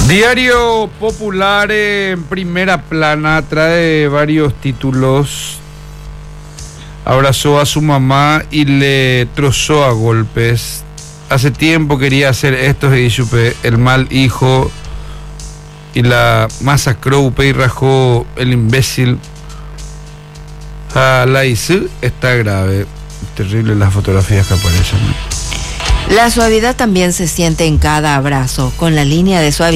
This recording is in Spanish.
Diario Popular en primera plana trae varios títulos. Abrazó a su mamá y le trozó a golpes. Hace tiempo quería hacer esto, y supe, el mal hijo, y la masacró y rajó el imbécil. A la ISU está grave. Terrible las fotografías que aparecen. La suavidad también se siente en cada abrazo, con la línea de suavidad